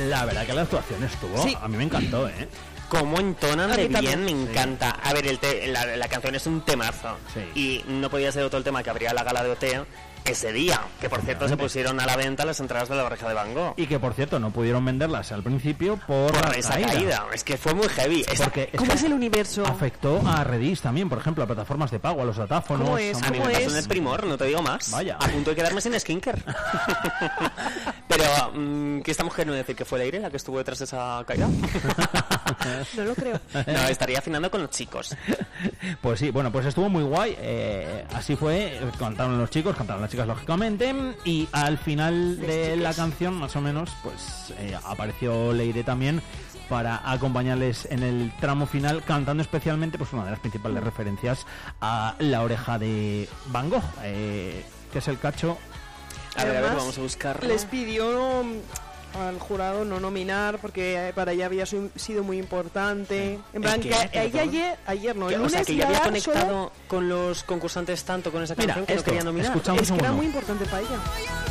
La verdad que la actuación estuvo, Sí. a mí me encantó, ¿eh? Cómo entonan de bien, me Sí. encanta. A ver, la canción es un temazo. Sí. Y no podía ser otro el tema que abría la gala de OT ese día. Que por cierto se pusieron a la venta las entradas de La Oreja de Van Gogh. Y que, por cierto, no pudieron venderlas al principio por la Esa caída. Es que fue muy heavy. Porque ¿Cómo es el universo? afectó a Redis también, por ejemplo, a plataformas de pago, a los datáfonos. ¿Cómo es? A mí me ¿Cómo pasó es? en el primor, no te digo más. Vaya. A punto de quedarme sin skincare. Pero, que esta mujer no decir que fue Leire la que estuvo detrás de esa caída. No lo creo. No, estaría afinando con los chicos. Pues sí, bueno, pues estuvo muy guay. Así fue, cantaron los chicos, cantaron las chicas, lógicamente. Y al final de la canción, más o menos, pues apareció Leire también para acompañarles en el tramo final, cantando especialmente pues una de las principales referencias a La Oreja de Van Gogh, que es el cacho. A ver, Además, vamos a buscarlo. Les pidió al jurado no nominar porque para ella había sido muy importante. En plan, ¿El qué? que ella ayer no, el O lunes sea, que ya había solo- conectado con los concursantes tanto con esa canción que no esto, quería nominar. escuchamos Es que un era uno. muy importante para ella.